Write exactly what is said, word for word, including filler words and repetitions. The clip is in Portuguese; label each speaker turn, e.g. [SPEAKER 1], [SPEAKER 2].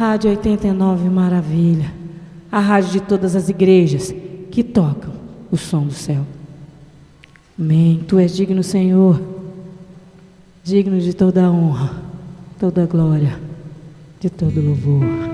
[SPEAKER 1] Rádio oitenta e nove Maravilha, a rádio de todas as igrejas que tocam o som do céu. Amém. Tu és digno, Senhor, digno de toda a honra, toda a glória, de todo louvor.